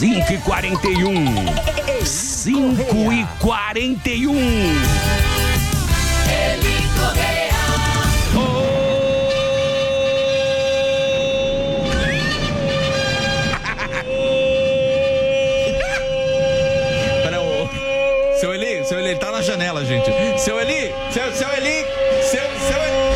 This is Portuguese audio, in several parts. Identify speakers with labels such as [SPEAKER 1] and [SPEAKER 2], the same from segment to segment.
[SPEAKER 1] 5h41. 5h41.
[SPEAKER 2] Seu Eli, ele tá na janela, gente. Seu Eli! Seu Eli! Seu Eli!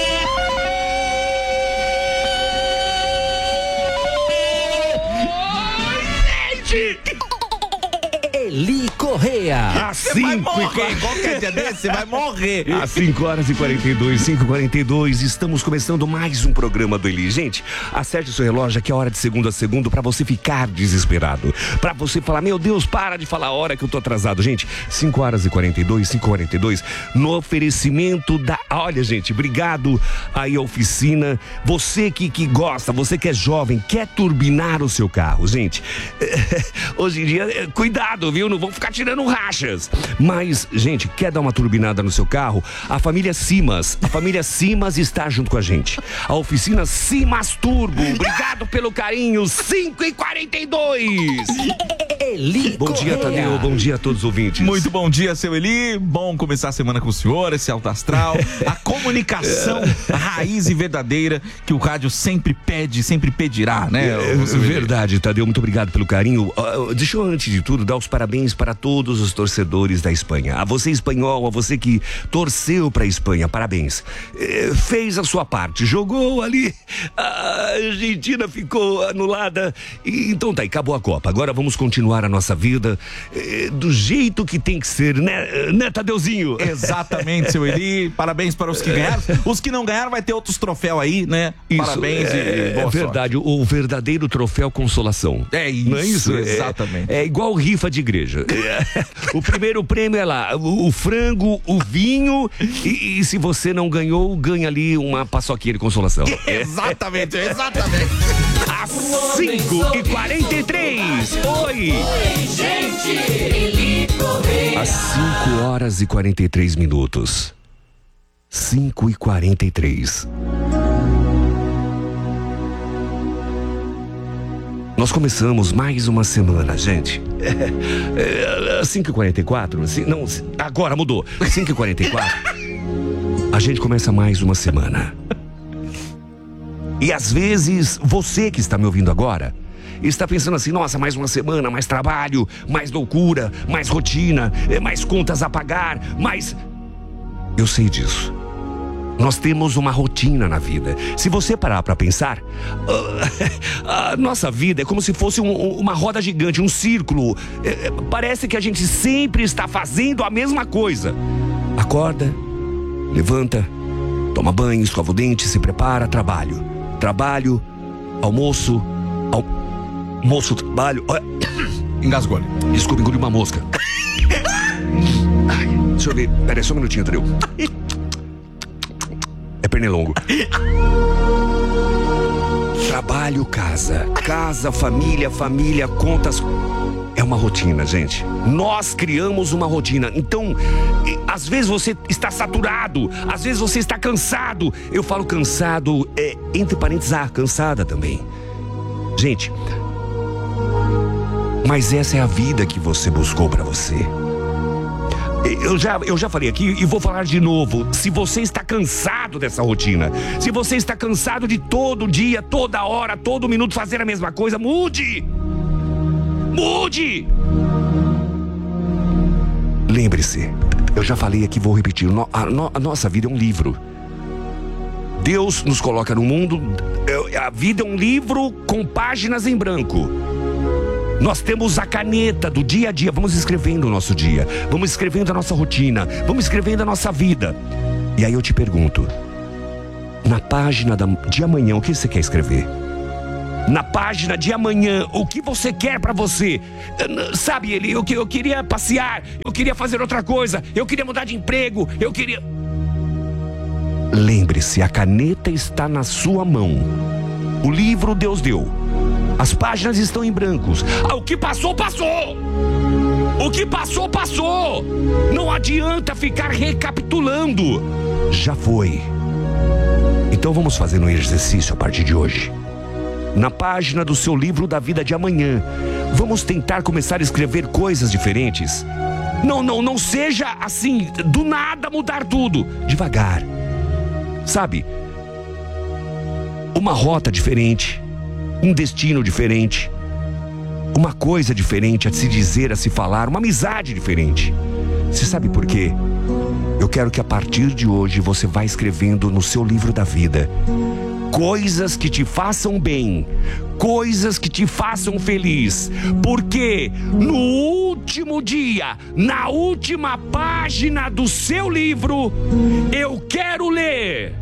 [SPEAKER 3] Eli Correia.
[SPEAKER 2] Você vai morrer. Qualquer dia desse, você vai morrer.
[SPEAKER 1] Às 5h42, estamos começando mais um programa do Eli. Gente, acerte o seu relógio aqui, é hora de segundo a segundo, pra você ficar desesperado. Pra você falar, meu Deus, para de falar a hora que eu tô atrasado. Gente, 5h42, no oferecimento da... Olha, gente, obrigado aí a oficina. Você que gosta, você que é jovem, quer turbinar o seu carro. Gente, hoje em dia, cuidado, viu? Não vão ficar tirando rachas. Mas, gente, quer dar uma turbinada no seu carro? A família Simas está junto com a gente. A oficina Simas Turbo. Obrigado pelo carinho. 5h42.
[SPEAKER 3] Eli
[SPEAKER 1] Bom dia, Tadeu. Bom dia a todos os ouvintes.
[SPEAKER 2] Muito bom dia, seu Eli. Bom começar a semana com o senhor, esse alto astral. A comunicação raiz e verdadeira que o rádio sempre pede, sempre pedirá, né?
[SPEAKER 1] Verdade, Tadeu. Muito obrigado pelo carinho. Deixa eu, antes de tudo, dar os parabéns para todos os torcedores da Espanha. A você, espanhol, a você que torceu para a Espanha, parabéns. Fez a sua parte, jogou ali, a Argentina ficou anulada. Então tá aí, acabou a Copa. Agora vamos continuar a nossa vida do jeito que tem que ser, né, Tadeuzinho?
[SPEAKER 2] Exatamente, seu Eli. Parabéns para os que ganharam. Os que não ganharam vai ter outros troféus aí, né?
[SPEAKER 1] Isso,
[SPEAKER 2] parabéns e boa
[SPEAKER 1] verdade,
[SPEAKER 2] sorte.
[SPEAKER 1] o verdadeiro troféu consolação.
[SPEAKER 2] É isso,
[SPEAKER 1] não é isso?
[SPEAKER 2] Exatamente.
[SPEAKER 1] É igual rifa de igreja. O primeiro prêmio é lá, o frango, o vinho e se você não ganhou, ganha ali uma paçoquinha de consolação.
[SPEAKER 2] Exatamente.
[SPEAKER 1] Às 5h43. Oi,
[SPEAKER 4] gente! Eli Correia.
[SPEAKER 1] às 5h43. 5h43. Nós começamos mais uma semana, gente. 5h44, não, agora mudou. 5h44. A gente começa mais uma semana. E às vezes, você que está me ouvindo agora, está pensando assim, nossa, mais uma semana, mais trabalho, mais loucura, mais rotina, mais contas a pagar, mais... Eu sei disso. Nós temos uma rotina na vida. Se você parar para pensar, a nossa vida é como se fosse uma roda gigante, um círculo. Parece que a gente sempre está fazendo a mesma coisa. Acorda, levanta, toma banho, escova o dente, se prepara, trabalho. Trabalho, almoço, trabalho.
[SPEAKER 2] Engasgou ali.
[SPEAKER 1] Desculpa, engoli uma mosca. Ai, deixa eu ver, peraí, só um minutinho, Tadeu. É pernilongo. Trabalho, casa, família, contas. É uma rotina, gente. Nós criamos uma rotina. Então, às vezes você está saturado, às vezes você está cansado. Eu falo cansado, entre parênteses, cansada também. Gente, mas essa é a vida que você buscou pra você. Eu já falei aqui e vou falar de novo. Se você está cansado dessa rotina, se você está cansado de todo dia, toda hora, todo minuto fazer a mesma coisa, mude! Mude! Lembre-se, eu já falei aqui, vou repetir, a nossa vida é um livro. Deus nos coloca no mundo, a vida é um livro com páginas em branco. Nós temos a caneta do dia a dia, vamos escrevendo o nosso dia, vamos escrevendo a nossa rotina, vamos escrevendo a nossa vida. E aí eu te pergunto, na página de amanhã, o que você quer escrever? Na página de amanhã, o que você quer pra você? Sabe, eu queria passear, eu queria fazer outra coisa, eu queria mudar de emprego, eu queria... Lembre-se, a caneta está na sua mão. O livro Deus deu. As páginas estão em brancos. O que passou, passou! O que passou, passou! Não adianta ficar recapitulando. Já foi. Então vamos fazer um exercício a partir de hoje. Na página do seu livro da vida de amanhã, Vamos tentar começar a escrever coisas diferentes. Não seja assim, do nada mudar tudo. Devagar. Sabe? Uma rota diferente, um destino diferente, uma coisa diferente a se dizer, a se falar, uma amizade diferente. Você sabe por quê? Eu quero que a partir de hoje você vá escrevendo no seu livro da vida coisas que te façam bem, coisas que te façam feliz, porque no último dia, na última página do seu livro, eu quero ler: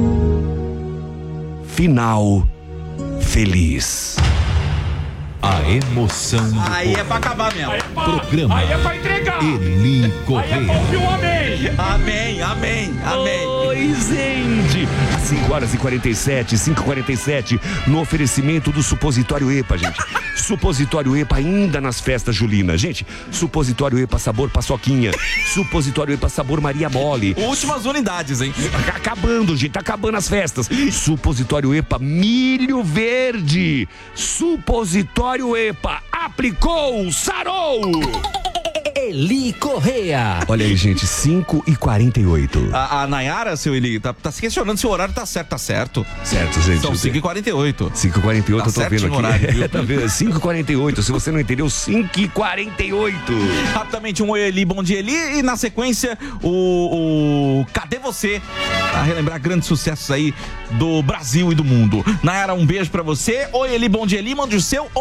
[SPEAKER 1] final feliz.
[SPEAKER 5] A emoção do
[SPEAKER 2] Aí é pra acabar mesmo.
[SPEAKER 5] programa.
[SPEAKER 1] Aí é pra entregar.
[SPEAKER 5] Eli Correia.
[SPEAKER 1] Amém.
[SPEAKER 2] Amém.
[SPEAKER 1] Oi, gente. Às 5h47, 5h47, no oferecimento do Supositório EPA, gente. Supositório EPA ainda nas festas julinas. Gente, Supositório EPA sabor paçoquinha. Supositório EPA sabor Maria Mole.
[SPEAKER 2] Últimas unidades, hein?
[SPEAKER 1] Tá acabando, gente, tá acabando as festas. Supositório EPA milho verde. Supositório EPA aplicou, sarou.
[SPEAKER 3] Eli Correia.
[SPEAKER 1] Olha aí, gente, 5h48.
[SPEAKER 2] A Nayara, seu Eli, tá se questionando se o horário tá certo. Tá certo.
[SPEAKER 1] Certo, gente.
[SPEAKER 2] São 5h48.
[SPEAKER 1] 5h48,
[SPEAKER 2] Tá
[SPEAKER 1] eu tô
[SPEAKER 2] certinho
[SPEAKER 1] vendo
[SPEAKER 2] o
[SPEAKER 1] aqui.
[SPEAKER 2] horário, viu?
[SPEAKER 1] Tá vendo? 5h48, se você não entendeu, 5h48.
[SPEAKER 2] Rapidamente, um oi Eli, bom dia Eli. E na sequência, o Cadê Você? Pra relembrar grandes sucessos aí do Brasil e do mundo. Nayara, um beijo pra você. Oi Eli, bom dia Eli. Mande o seu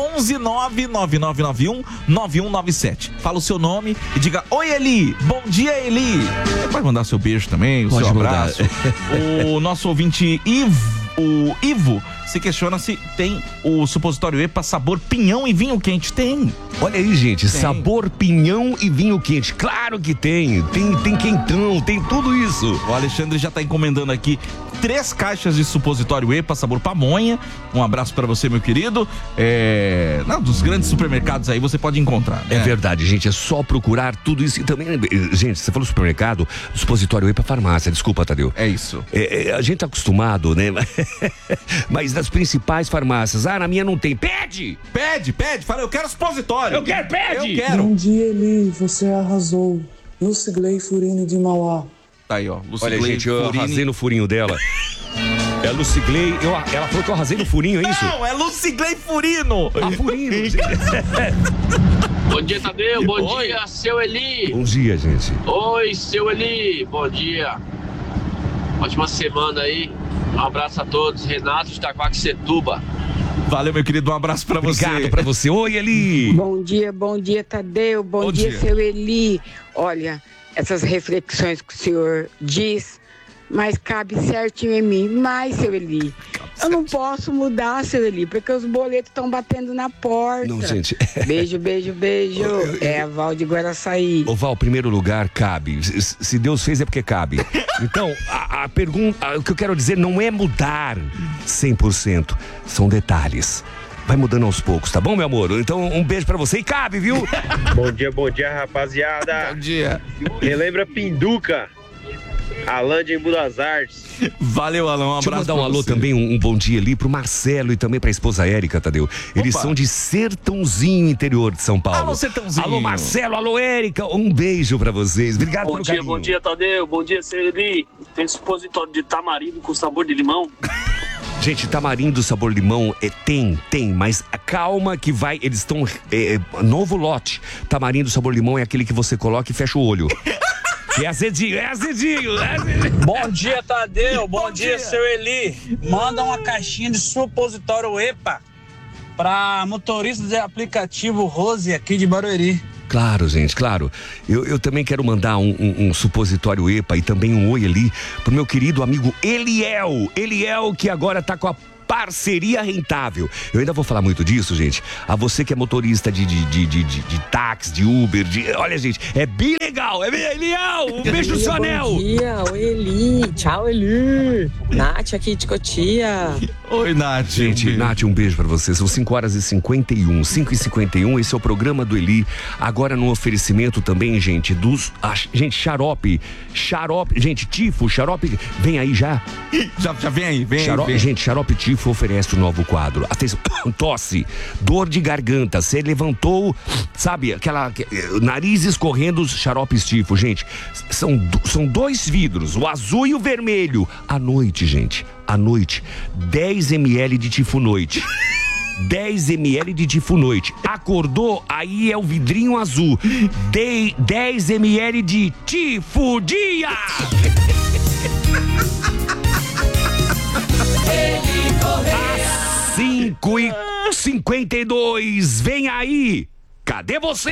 [SPEAKER 2] 11999919197. Fala o seu nome e diga: oi Eli, bom dia Eli. Você pode mandar seu beijo também, o
[SPEAKER 1] Pode
[SPEAKER 2] seu
[SPEAKER 1] mandar.
[SPEAKER 2] abraço. O nosso ouvinte Ivo se questiona se tem o supositório EPA sabor pinhão e vinho quente. Tem.
[SPEAKER 1] Olha aí, gente, sabor pinhão e vinho quente. Claro que tem. Tem quentão, tem tudo isso.
[SPEAKER 2] O Alexandre já tá encomendando aqui 3 caixas de supositório EPA sabor pamonha. Um abraço pra você, meu querido. Dos grandes supermercados aí você pode encontrar.
[SPEAKER 1] É verdade, gente, é só procurar tudo isso. E também, gente, você falou supermercado, supositório EPA farmácia. Desculpa, Tadeu.
[SPEAKER 2] É isso.
[SPEAKER 1] A gente tá acostumado, né? Mas das principais farmácias. Ah, na minha não tem. Pede!
[SPEAKER 2] Pede. Fala, eu quero supositório.
[SPEAKER 1] Eu quero, pede!
[SPEAKER 2] Eu quero.
[SPEAKER 6] Bom dia, Eli. Você arrasou. Lucigley Furini de Mauá.
[SPEAKER 2] Tá aí, ó.
[SPEAKER 1] Olha, gente, eu arrasei no furinho dela. É Lucigley. Ela falou que eu arrasei no furinho, é isso?
[SPEAKER 2] Não, é Lucigley Furino.
[SPEAKER 1] Ah, furinho.
[SPEAKER 7] Bom dia, Tadeu. Bom dia, seu Eli.
[SPEAKER 1] Bom dia, gente.
[SPEAKER 7] Oi, seu Eli. Bom dia. Ótima semana aí. Um abraço a todos. Renato de Itaquaquecetuba.
[SPEAKER 2] Valeu, meu querido. Um abraço pra você.
[SPEAKER 1] Obrigado pra você. Oi, Eli.
[SPEAKER 8] Bom dia, Tadeu. Bom dia, seu Eli. Olha, essas reflexões que o senhor diz, mas cabe certinho em mim. Mas, seu Eli, eu não posso mudar, seu Eli, porque os boletos estão batendo na porta.
[SPEAKER 1] Não, gente.
[SPEAKER 8] Beijo. É a Val de Guaraçaí.
[SPEAKER 1] Ô, Val, primeiro lugar, cabe. Se Deus fez é porque cabe. Então, a pergunta, o que eu quero dizer não é mudar 100%. São detalhes. Vai mudando aos poucos, tá bom, meu amor? Então, um beijo pra você e cabe, viu?
[SPEAKER 9] Bom dia, rapaziada.
[SPEAKER 2] Bom dia.
[SPEAKER 9] Relembra Pinduca. Alan de Embu das Artes.
[SPEAKER 2] Valeu, Alan. Um
[SPEAKER 1] Deixa eu
[SPEAKER 2] abraço.
[SPEAKER 1] mandar um alô também, um bom dia ali pro Marcelo e também pra esposa Érica, Tadeu. Eles são de Sertãozinho, interior de São Paulo.
[SPEAKER 2] Alô, Sertãozinho.
[SPEAKER 1] Alô, Marcelo, alô, Érica. Um beijo pra vocês. Obrigado pelo carinho.
[SPEAKER 7] Bom dia, Tadeu. Bom dia, seu Eli. Tem supositório de tamarindo com sabor de limão?
[SPEAKER 1] Gente, tamarindo sabor limão tem, mas calma que vai, eles estão, novo lote. Tamarindo sabor limão é aquele que você coloca e fecha o olho. É azedinho.
[SPEAKER 10] Bom dia, Tadeu. Bom dia, seu Eli. Manda uma caixinha de supositório EPA para motoristas de aplicativo Rose aqui de Barueri.
[SPEAKER 1] Claro, gente, claro. Eu também quero mandar um supositório EPA e também um oi ali pro meu querido amigo Eliel, que agora tá com a parceria rentável. Eu ainda vou falar muito disso, gente. A você que é motorista de táxi, de Uber, olha, gente, é bem legal. É bem Eliel. Um beijo no seu anel.
[SPEAKER 11] Bom dia, oi Eli. Tchau, Eli. Nath aqui de Cotia.
[SPEAKER 2] Oi, Nath.
[SPEAKER 1] Gente, Nath, um beijo pra você. São 5h51, 5h51. Esse é o programa do Eli. Agora no oferecimento também, gente, gente, xarope. Gente, tifo, xarope. Vem aí já.
[SPEAKER 2] Já vem aí, vem
[SPEAKER 1] xarope,
[SPEAKER 2] aí.
[SPEAKER 1] Gente, xarope tifo. Tifo oferece o novo quadro. Atenção, tosse, dor de garganta, você levantou, sabe, nariz escorrendo, xaropes Tifo, gente. São 2 vidros, o azul e o vermelho. À noite, gente, à noite, 10 ml de Tifo Noite. 10 ml de Tifo Noite. Acordou, aí é o vidrinho azul. 10 ml de Tifo Dia. 5h52, vem aí. Cadê você?